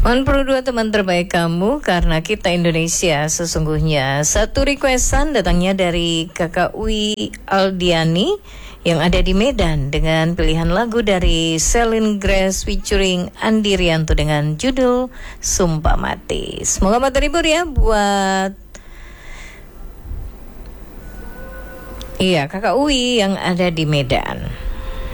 102 teman terbaik kamu, karena kita Indonesia sesungguhnya. Satu requestan datangnya dari Kakak Wi Aldiani yang ada di Medan dengan pilihan lagu dari Celine Grace featuring Andi Rianto dengan judul Sumpah Mati. Semoga terhibur ya buat Kakak Wi yang ada di Medan.